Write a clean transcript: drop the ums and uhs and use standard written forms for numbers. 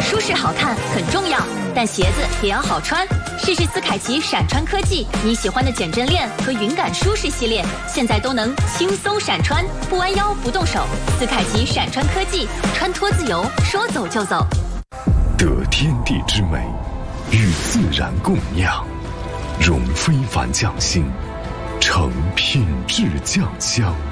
舒适好看很重要，但鞋子也要好穿。试试斯凯奇闪穿科技，你喜欢的减震链和云感舒适系列，现在都能轻松闪穿，不弯腰不动手。斯凯奇闪穿科技，穿脱自由，说走就走。 得天地之美，与自然共酿，融非凡匠心，成品质酱香。